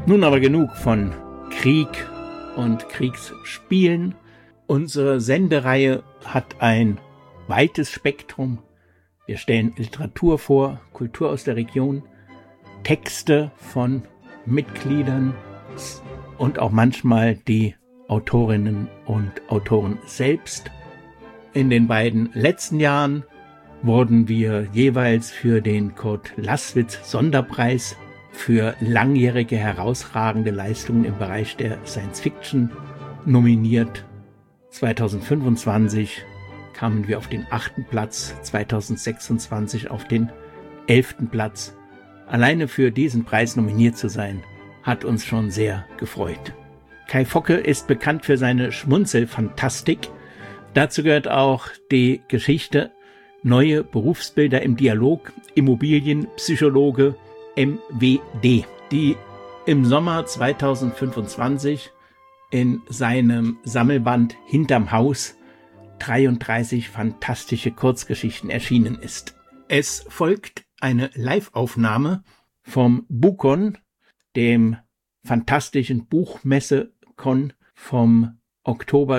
Nun aber genug von Krieg und Kriegsspielen. Unsere Sendereihe hat ein weites Spektrum. Wir stellen Literatur vor, Kultur aus der Region, Texte von Mitgliedern und auch manchmal die Autorinnen und Autoren selbst. In den beiden letzten Jahren wurden wir jeweils für den Kurt Laßwitz Sonderpreis für langjährige herausragende Leistungen im Bereich der Science Fiction nominiert. 2025 kamen wir auf den 8. Platz, 2026 auf den 11. Platz. Alleine für diesen Preis nominiert zu sein, hat uns schon sehr gefreut. Kai Focke ist bekannt für seine Schmunzelfantastik. Dazu gehört auch die Geschichte Neue Berufsbilder im Dialog, Immobilienpsychologe MWD, die im Sommer 2025 in seinem Sammelband Hinterm Haus 33 fantastische Kurzgeschichten erschienen ist. Es folgt eine Live-Aufnahme vom Bukon, dem fantastischen Buchmesse-Con vom Oktober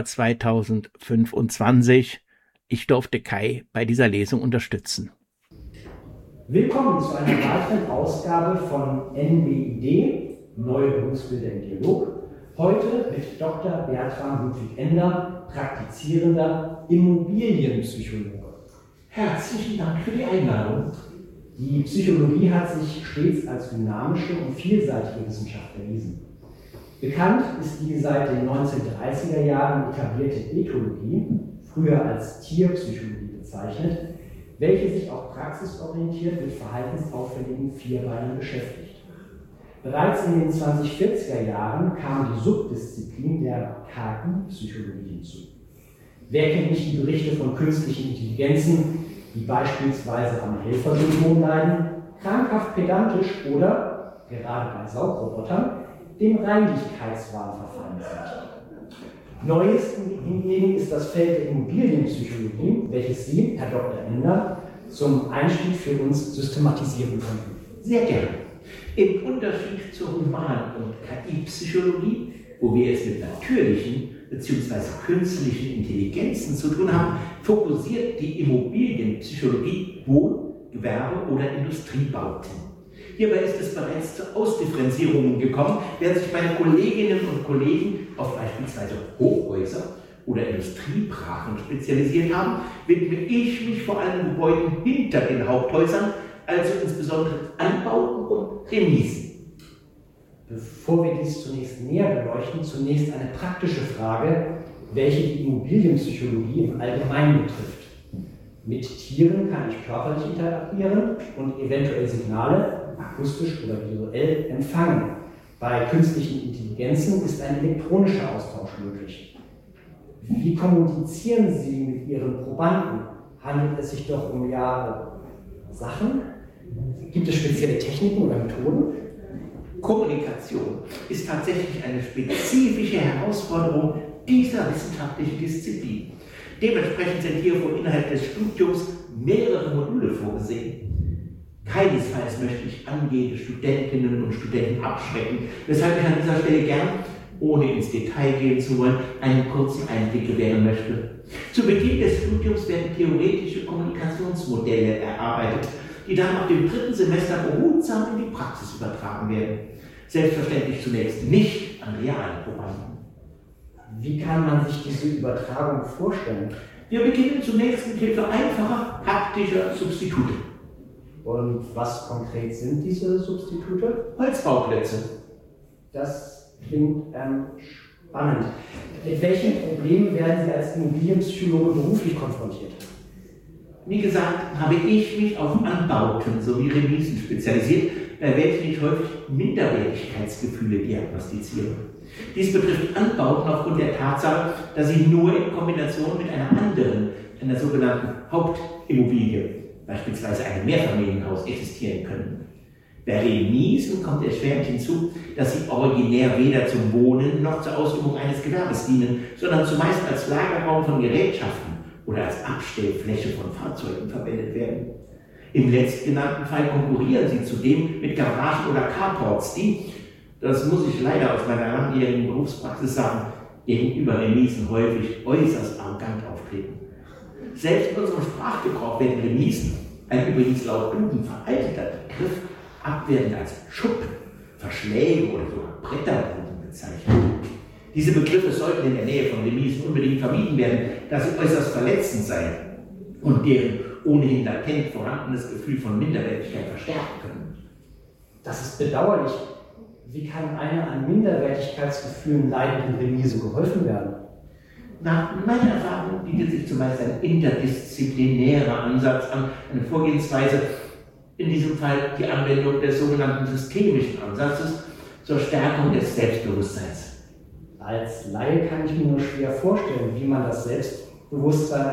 2025. Ich durfte Kai bei dieser Lesung unterstützen. Willkommen zu einer weiteren Ausgabe von NBID, Neue Berufsbilder im Dialog. Heute mit Dr. Bertram Ludwig Ender, praktizierender Immobilienpsychologe. Herzlichen Dank für die Einladung. Die Psychologie hat sich stets als dynamische und vielseitige Wissenschaft erwiesen. Bekannt ist die seit den 1930er Jahren etablierte Ethologie, früher als Tierpsychologie bezeichnet, welche sich auch praxisorientiert mit verhaltensauffälligen Vierbeinen beschäftigt. Bereits in den 2040er Jahren kam die Subdisziplin der KI-Psychologie hinzu. Wer kennt nicht die Berichte von künstlichen Intelligenzen, die beispielsweise am Helfersyndrom leiden, krankhaft pedantisch oder, gerade bei Saugrobotern, dem Reinlichkeitswahn verfallen sind. Neues hingegen ist das Feld der Immobilienpsychologie, welches Sie, Herr Dr. Ender, zum Einstieg für uns systematisieren können. Sehr gerne. Im Unterschied zur Human- und KI-Psychologie, wo wir es mit natürlichen bzw. künstlichen Intelligenzen zu tun haben, fokussiert die Immobilienpsychologie Wohn-, Gewerbe- oder Industriebauten. Hierbei ist es bereits zu Ausdifferenzierungen gekommen, während sich meine Kolleginnen und Kollegen auf beispielsweise Hochhäuser oder Industriebrachen spezialisiert haben, widme ich mich vor allem Gebäuden hinter den Haupthäusern, also insbesondere Anbauten und Remisen. Bevor wir dies zunächst näher beleuchten, zunächst eine praktische Frage, welche die Immobilienpsychologie im Allgemeinen betrifft. Mit Tieren kann ich körperlich interagieren und eventuell Signale, akustisch oder visuell, empfangen. Bei künstlichen Intelligenzen ist ein elektronischer Austausch möglich. Wie kommunizieren Sie mit Ihren Probanden? Handelt es sich doch um Sachen? Gibt es spezielle Techniken oder Methoden? Kommunikation ist tatsächlich eine spezifische Herausforderung dieser wissenschaftlichen Disziplin. Dementsprechend sind hierfür innerhalb des Studiums mehrere Module vorgesehen. Keinesfalls möchte ich angehende Studentinnen und Studenten abschrecken, weshalb ich an dieser Stelle gern, ohne ins Detail gehen zu wollen, einen kurzen Einblick gewähren möchte. Zu Beginn des Studiums werden theoretische Kommunikationsmodelle erarbeitet, die dann ab dem 3. Semester behutsam in die Praxis übertragen werden. Selbstverständlich zunächst nicht an realen Probanden. Wie kann man sich diese Übertragung vorstellen? Wir beginnen zunächst mit Hilfe einfacher haptischer Substitute. Und was konkret sind diese Substitute? Holzbauplätze. Das klingt spannend. Mit welchen Problemen werden Sie als Immobilienpsychologe beruflich konfrontiert? Wie gesagt, habe ich mich auf Anbauten sowie Remisen spezialisiert, bei welchen ich häufig Minderwertigkeitsgefühle diagnostiziere. Dies betrifft Anbauten aufgrund der Tatsache, dass sie nur in Kombination mit einer anderen, einer sogenannten Hauptimmobilie, beispielsweise einem Mehrfamilienhaus, existieren können. Bei Remisen kommt erschwerend hinzu, dass sie originär weder zum Wohnen noch zur Ausübung eines Gewerbes dienen, sondern zumeist als Lagerraum von Gerätschaften oder als Abstellfläche von Fahrzeugen verwendet werden. Im letztgenannten Fall konkurrieren sie zudem mit Garagen oder Carports, die, das muss ich leider aus meiner langjährigen Berufspraxis sagen, gegenüber Remisen häufig äußerst arrogant auftreten. Selbst in unserem Sprachgebrauch werden Remisen, ein übrigens laut Duden veralteter Begriff, abwertend als Schuppen, Verschläge oder sogar Bretterbuden bezeichnet. Diese Begriffe sollten in der Nähe von Remisen unbedingt vermieden werden, da sie äußerst verletzend seien und deren ohnehin latent vorhandenes Gefühl von Minderwertigkeit verstärken können. Das ist bedauerlich. Wie kann einer an Minderwertigkeitsgefühlen leidenden Remise geholfen werden? Nach meiner Erfahrung bietet sich zumeist ein interdisziplinärer Ansatz an, eine Vorgehensweise, in diesem Fall die Anwendung des sogenannten systemischen Ansatzes zur Stärkung des Selbstbewusstseins. Als Laie kann ich mir nur schwer vorstellen, wie man das Selbstbewusstsein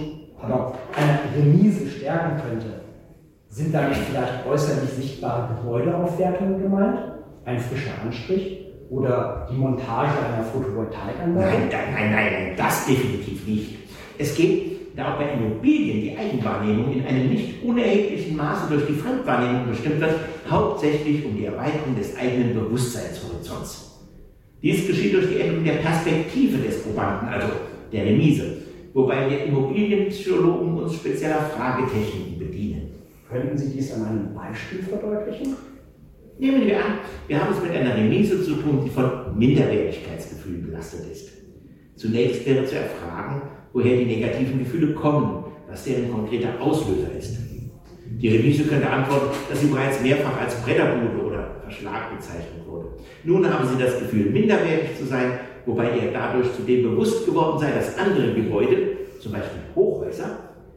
einer Remise stärken könnte. Sind da nicht vielleicht äußerlich sichtbare Gebäudeaufwertungen gemeint? Ein frischer Anstrich oder die Montage einer Photovoltaikanlage? Nein, das definitiv nicht. Es geht, da auch bei Immobilien die Eigenwahrnehmung in einem nicht unerheblichen Maße durch die Fremdwahrnehmung bestimmt wird, hauptsächlich um die Erweiterung des eigenen Bewusstseinshorizonts. Dies geschieht durch die Änderung der Perspektive des Probanden, also der Remise, wobei wir Immobilienpsychologen uns spezieller Fragetechniken bedienen. Könnten Sie dies an einem Beispiel verdeutlichen? Nehmen wir an, wir haben es mit einer Remise zu tun, die von Minderwertigkeitsgefühlen belastet ist. Zunächst wäre zu erfragen, woher die negativen Gefühle kommen, was deren konkreter Auslöser ist. Die Remise könnte antworten, dass sie bereits mehrfach als Bretterbude oder Verschlag bezeichnet wurde. Nun haben sie das Gefühl, minderwertig zu sein, wobei ihr dadurch zudem bewusst geworden sei, dass andere Gebäude, zum Beispiel Hochhäuser,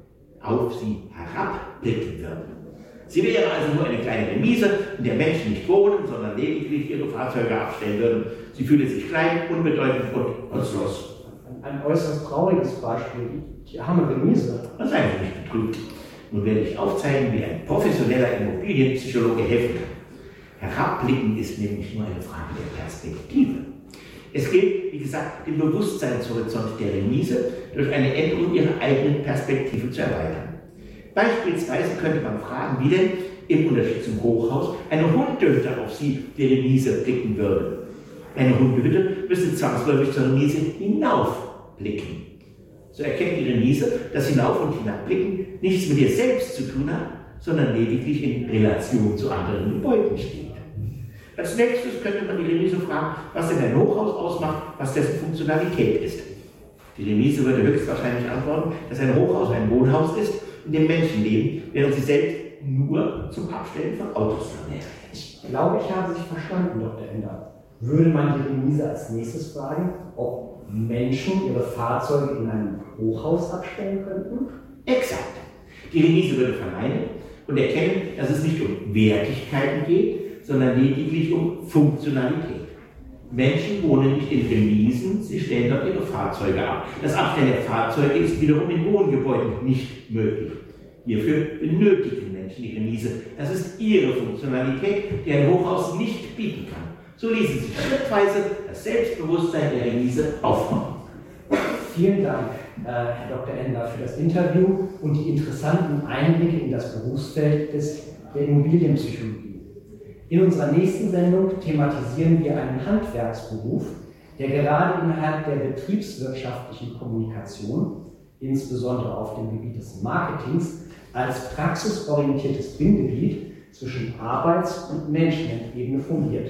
auf sie herabblicken würden. Sie wäre also nur eine kleine Remise, in der Menschen nicht wohnen, sondern lediglich ihre Fahrzeuge abstellen würden. Sie fühle sich klein, unbedeutend und nutzlos. Ein äußerst trauriges Beispiel, die arme Remise. Das seien Sie nicht betrübt. Nun werde ich aufzeigen, wie ein professioneller Immobilienpsychologe helfen kann. Herabblicken ist nämlich nur eine Frage der Perspektive. Es gilt, wie gesagt, den Bewusstseinshorizont der Remise durch eine Änderung ihrer eigenen Perspektive zu erweitern. Beispielsweise könnte man fragen, wie denn im Unterschied zum Hochhaus eine Hundehütte auf sie, die Remise, blicken würde. Eine Hundehütte müsste zwangsläufig zur Remise hinaufblicken. So erkennt die Remise, dass Hinauf- und Hinabblicken nichts mit ihr selbst zu tun hat, sondern lediglich in Relation zu anderen Gebäuden steht. Als nächstes könnte man die Remise fragen, was denn ein Hochhaus ausmacht, was dessen Funktionalität ist. Die Remise würde höchstwahrscheinlich antworten, dass ein Hochhaus ein Wohnhaus ist, in dem Menschen leben, während sie selbst nur zum Abstellen von Autos verwenden. Ich glaube, ich habe Sie verstanden, Dr. Ender. Würde man die Remise als nächstes fragen, ob Menschen ihre Fahrzeuge in einem Hochhaus abstellen könnten? Exakt. Die Remise würde verneinen und erkennen, dass es nicht um Wertigkeiten geht, sondern lediglich um Funktionalität. Menschen wohnen nicht in Remisen, sie stellen dort ihre Fahrzeuge ab. Das Abstellen der Fahrzeuge ist wiederum in Wohngebäuden nicht möglich. Hierfür benötigen Menschen die Remise. Das ist ihre Funktionalität, die ein Hochhaus nicht bieten kann. So ließen sich schrittweise das Selbstbewusstsein der Remise aufbauen. Vielen Dank, Herr Dr. Ender, für das Interview und die interessanten Einblicke in das Berufsfeld der Immobilienpsychologie. In unserer nächsten Sendung thematisieren wir einen Handwerksberuf, der gerade innerhalb der betriebswirtschaftlichen Kommunikation, insbesondere auf dem Gebiet des Marketings, als praxisorientiertes Bindeglied zwischen Arbeits- und Managementebene fungiert.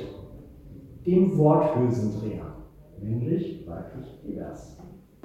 Dem Worthülsendreher, männlich, weiblich, divers.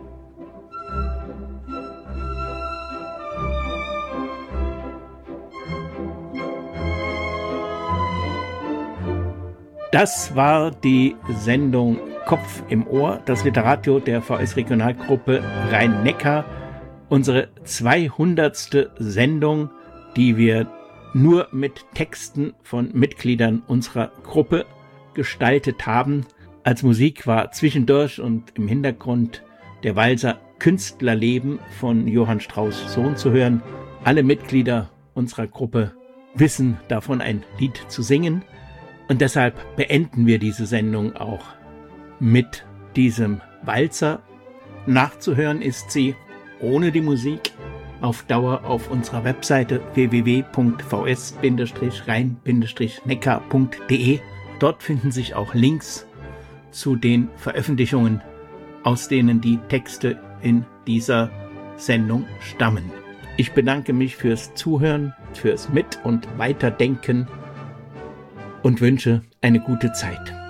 Das war die Sendung Kopf im Ohr, das Literadio der VS-Regionalgruppe Rhein-Neckar, unsere 200. Sendung, die wir nur mit Texten von Mitgliedern unserer Gruppe gestaltet haben. Als Musik war zwischendurch und im Hintergrund der Walser Künstlerleben von Johann Strauss Sohn zu hören. Alle Mitglieder unserer Gruppe wissen davon, ein Lied zu singen. Und deshalb beenden wir diese Sendung auch mit diesem Walzer. Nachzuhören ist sie ohne die Musik auf Dauer auf unserer Webseite www.vs-rhein-neckar.de. Dort finden sich auch Links zu den Veröffentlichungen, aus denen die Texte in dieser Sendung stammen. Ich bedanke mich fürs Zuhören, fürs Mit- und Weiterdenken und wünsche eine gute Zeit.